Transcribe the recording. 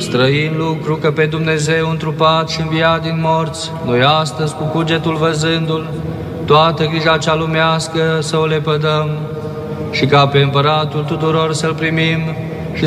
străin lucru că pe Dumnezeu întrupat și înviat din morți, noi astăzi cu cugetul văzându-L, toată grija cea lumească să o lepădăm și ca pe împăratul tuturor să-L primim,